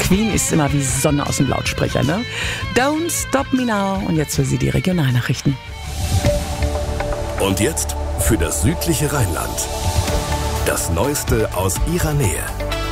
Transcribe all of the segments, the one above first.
Queen ist immer wie Sonne aus dem Lautsprecher, ne? Don't Stop Me Now. Und jetzt für Sie die Regionalnachrichten. Und jetzt für das südliche Rheinland. Das Neueste aus Ihrer Nähe.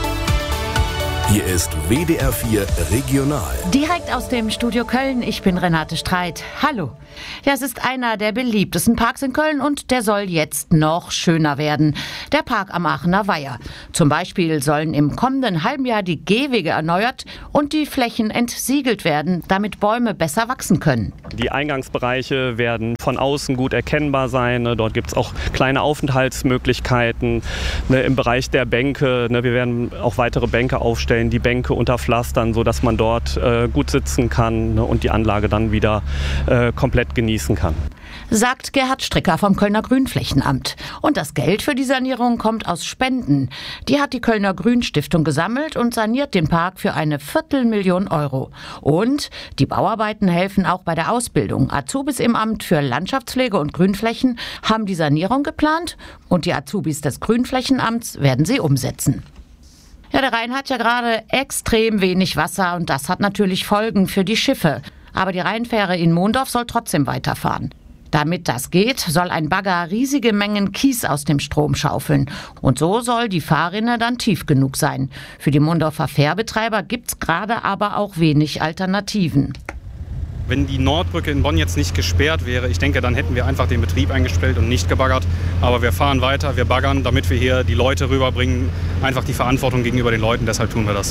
Hier ist WDR 4 Regional. Direkt aus dem Studio Köln, ich bin Renate Streit. Hallo. Ja, es ist einer der beliebtesten Parks in Köln und der soll jetzt noch schöner werden. Der Park am Aachener Weiher. Zum Beispiel sollen im kommenden halben Jahr die Gehwege erneuert und die Flächen entsiegelt werden, damit Bäume besser wachsen können. Die Eingangsbereiche werden von außen gut erkennbar sein. Dort gibt es auch kleine Aufenthaltsmöglichkeiten. Im Bereich der Bänke, wir werden auch weitere Bänke aufstellen, die Bänke unterpflastern, sodass man dort gut sitzen kann und die Anlage dann wieder komplett genießen kann. Sagt Gerhard Stricker vom Kölner Grünflächenamt. Und das Geld für die Sanierung kommt aus Spenden. Die hat die Kölner Grünstiftung gesammelt und saniert den Park für eine 250.000 Euro. Und die Bauarbeiten helfen auch bei der Ausbildung. Azubis im Amt für Landschaftspflege und Grünflächen haben die Sanierung geplant und die Azubis des Grünflächenamts werden sie umsetzen. Ja, der Rhein hat ja gerade extrem wenig Wasser und das hat natürlich Folgen für die Schiffe. Aber die Rheinfähre in Mondorf soll trotzdem weiterfahren. Damit das geht, soll ein Bagger riesige Mengen Kies aus dem Strom schaufeln. Und so soll die Fahrrinne dann tief genug sein. Für die Mondorfer Fährbetreiber gibt's gerade aber auch wenig Alternativen. Wenn die Nordbrücke in Bonn jetzt nicht gesperrt wäre, ich denke, dann hätten wir einfach den Betrieb eingestellt und nicht gebaggert. Aber wir fahren weiter, wir baggern, damit wir hier die Leute rüberbringen. Einfach die Verantwortung gegenüber den Leuten, deshalb tun wir das.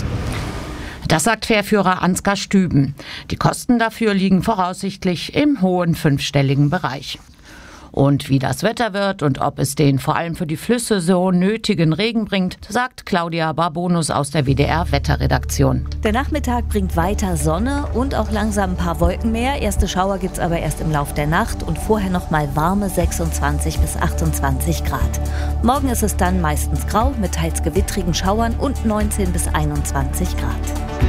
Das sagt Fährführer Ansgar Stüben. Die Kosten dafür liegen voraussichtlich im hohen 5-stelligen Bereich. Und wie das Wetter wird und ob es den vor allem für die Flüsse so nötigen Regen bringt, sagt Claudia Barbonus aus der WDR-Wetterredaktion. Der Nachmittag bringt weiter Sonne und auch langsam ein paar Wolken mehr. Erste Schauer gibt's aber erst im Lauf der Nacht und vorher noch mal warme 26 bis 28 Grad. Morgen ist es dann meistens grau mit teils gewittrigen Schauern und 19 bis 21 Grad.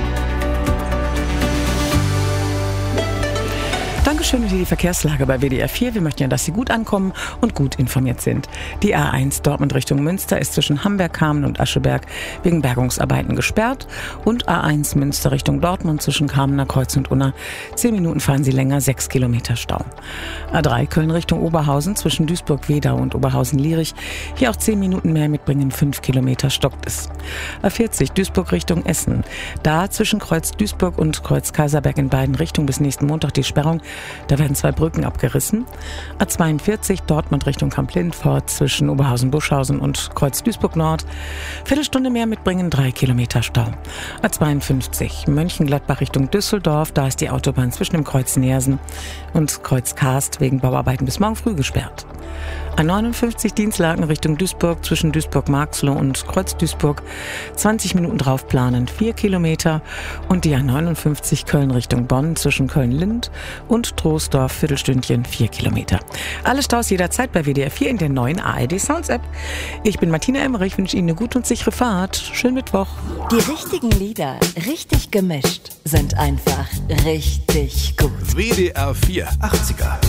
Dankeschön für die Verkehrslage bei WDR 4. Wir möchten ja, dass Sie gut ankommen und gut informiert sind. Die A1 Dortmund Richtung Münster ist zwischen Hamberg, Kamen und Ascheberg wegen Bergungsarbeiten gesperrt. Und A1 Münster Richtung Dortmund zwischen Kamener Kreuz und Unna. 10 Minuten fahren Sie länger, 6 Kilometer Stau. A3 Köln Richtung Oberhausen zwischen Duisburg-Wedau und Oberhausen-Lierich. Hier auch 10 Minuten mehr mitbringen, 5 Kilometer stockt es. A40 Duisburg Richtung Essen. Da zwischen Kreuz Duisburg und Kreuz Kaiserberg in beiden Richtungen bis nächsten Montag die Sperrung. Da werden 2 Brücken abgerissen. A42 Dortmund Richtung Kamp-Lindfort zwischen Oberhausen-Buschhausen und Kreuz Duisburg-Nord. Viertelstunde mehr mitbringen, 3 Kilometer Stau. A52 Mönchengladbach Richtung Düsseldorf. Da ist die Autobahn zwischen dem Kreuz Neersen und Kreuz Karst wegen Bauarbeiten bis morgen früh gesperrt. A59 Dienstlaken Richtung Duisburg zwischen Duisburg-Marxloh und Kreuz Duisburg. 20 Minuten drauf planen, 4 Kilometer. Und die A59 Köln Richtung Bonn zwischen Köln-Lind und Troisdorf, Viertelstündchen, 4 Kilometer. Alle Staus jederzeit bei WDR 4 in der neuen ARD Sounds App. Ich bin Martina Emmerich, wünsche Ihnen eine gute und sichere Fahrt. Schönen Mittwoch. Die richtigen Lieder, richtig gemischt, sind einfach richtig gut. WDR 4 80er.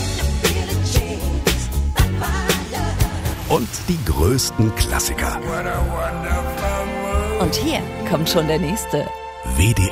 Und die größten Klassiker. Und hier kommt schon der nächste. WDR